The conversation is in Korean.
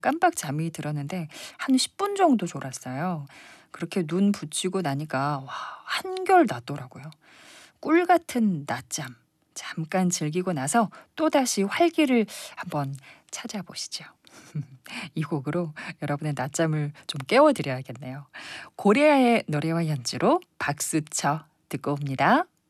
깜빡 잠이 들었는데 한 10분 정도 졸았어요. 그렇게 눈 붙이고 나니까 와, 한결 낫더라고요. 꿀 같은 낮잠 잠깐 즐기고 나서 또다시 활기를 한번 찾아보시죠. 이 곡으로 여러분의 낮잠을 좀 깨워드려야겠네요. 고래아의 노래와 연주로 박수쳐 듣고 옵니다.